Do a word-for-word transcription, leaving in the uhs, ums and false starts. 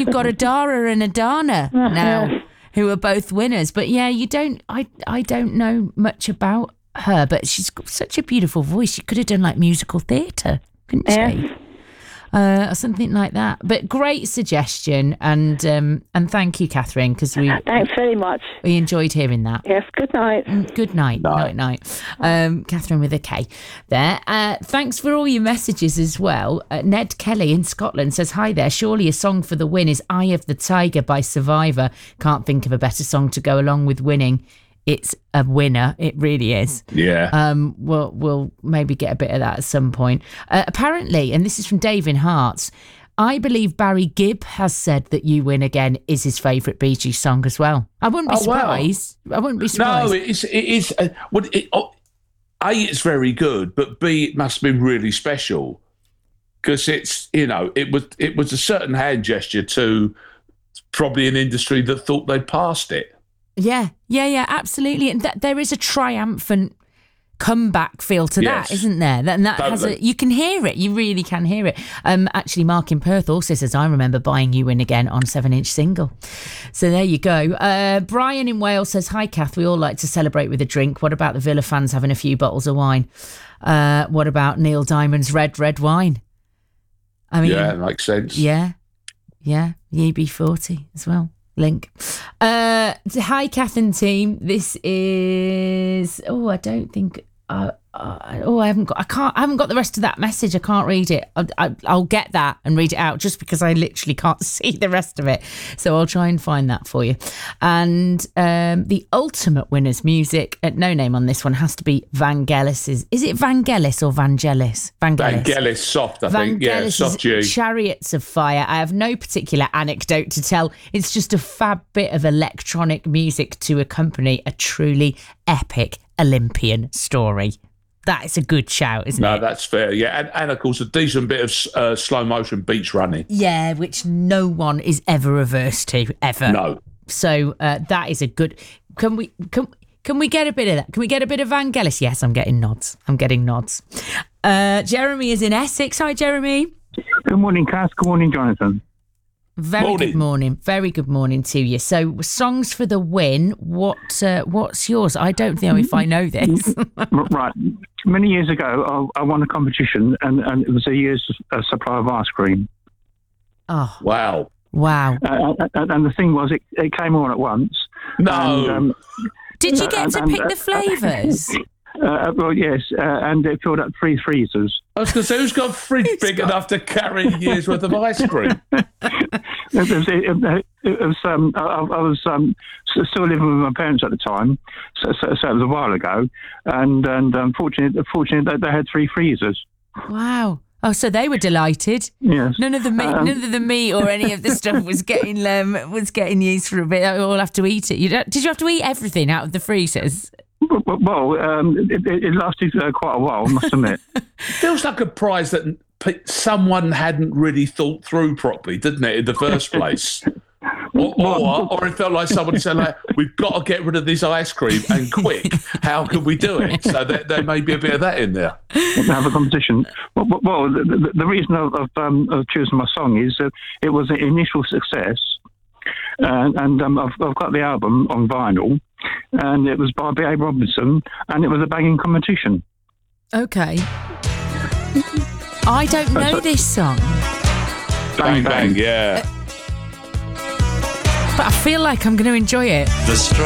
you've got a Dara and a Dana now, who are both winners. But yeah, you don't. I I don't know much about her, but she's got such a beautiful voice. She could have done like musical theatre, couldn't Yeah. she? Uh, or something like that. But great suggestion, and um, and thank you, Catherine, because we Thanks very much. we enjoyed hearing that. Yes, good night. Good night, night, night. Um, Catherine with a K there. Uh, thanks for all your messages as well. Uh, Ned Kelly in Scotland says, hi there. Surely a song for the win is Eye of the Tiger by Survivor. Can't think of a better song to go along with winning. It's a winner. It really is. Yeah. Um, we'll, we'll maybe get a bit of that at some point. Uh, apparently, and this is from Dave in Hearts, I believe Barry Gibb has said that You Win Again is his favourite Bee Gees song as well. I wouldn't be Oh, wow. surprised. I wouldn't be surprised. No, it is. It is. Uh, well, it, oh, A, it's very good, but B, it must have been really special because it's, you know, it was it was a certain hand gesture to probably an industry that thought they'd passed it. Yeah, yeah, yeah, absolutely. And that, there is a triumphant comeback feel to Yes. that, isn't there? That, and that has a, Totally. you can hear it. You really can hear it. Um, actually, Mark in Perth also says, I remember buying You In Again on seven-inch single. So there you go. Uh, Brian in Wales says, hi, Kath. We all like to celebrate with a drink. What about the Villa fans having a few bottles of wine? Uh, what about Neil Diamond's Red, Red Wine? I mean, Yeah, makes sense. yeah, yeah, U B forty as well. Link. Uh, hi, Kath and team. This is. Oh, I don't think. Uh, uh, oh, I haven't got. I can't. I haven't got the rest of that message. I can't read it. I, I, I'll get that and read it out just because I literally can't see the rest of it. So I'll try and find that for you. And um, the ultimate winner's music. Uh, no name on this one has to be Vangelis's. Is it Vangelis or Vangelis? Vangelis. Vangelis, soft, I think. Yeah, Vangelis' soft G. Chariots of Fire. I have no particular anecdote to tell. It's just a fab bit of electronic music to accompany a truly epic Olympian story. That is a good shout, isn't No, it? that's fair. Yeah, and, and of course a decent bit of uh, slow motion beach running. Yeah, which no one is ever averse to, ever. No. So uh, that is a good. Can we can can we get a bit of that? Can we get a bit of Vangelis? Yes, I'm getting nods. I'm getting nods. Uh, Jeremy is in Essex. Hi, Jeremy. Good morning, Cass. Good morning, Jonathan. Very Morning. good morning. Very good morning to you. So, songs for the win. What? Uh, what's yours? I don't know if I know this. Right. Many years ago, I, I won a competition, and, and it was a year's uh, supply of ice cream. Oh, Wow. wow. Uh, and, and the thing was, it, it came all at once. No. And, um, Did you get to and- pick and, the flavours? Uh, well, yes, uh, and it filled up three freezers. I was going to say, who's got a fridge big enough to carry a year's worth of ice cream? It was, it, it was um, I, I was um, s- still living with my parents at the time, so, so, so it was a while ago, and and unfortunately, fortunately, they, they had three freezers. Wow. Oh, so they were delighted. Yes. None of the meat, Um, none of the meat or any of the stuff was getting um, was getting used for a bit. You all have to eat it. You don't, did you have to eat everything out of the freezers? Well, well um, it, it it lasted uh, quite a while, I must admit. Feels like a prize that p- someone hadn't really thought through properly, didn't it, in the first place? Or, or, or it felt like somebody said, like, we've got to get rid of this ice cream and quick. How can we do it? So there, there may be a bit of that in there. Have a competition. Well, well- well the, the, the reason of, of, um, of choosing my song is that it was an initial success, and, and um, I've, I've got the album on vinyl, and it was by B A Robinson, and it was a banging competition. Okay. I don't know this song, Bang, bang, yeah. but I feel like I'm going to enjoy it. The